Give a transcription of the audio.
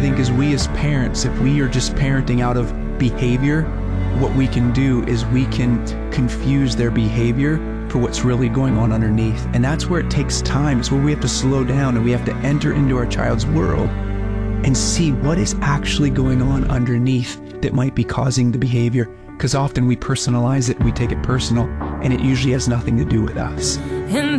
think is we as parents, if we are just parenting out of behavior, what we can do is we can confuse their behavior for what's really going on underneath. And that's where it takes time. It's where we have to slow down and we have to enter into our child's world and see what is actually going on underneath that might be causing the behavior. Because often we personalize it, we take it personal, and it usually has nothing to do with us.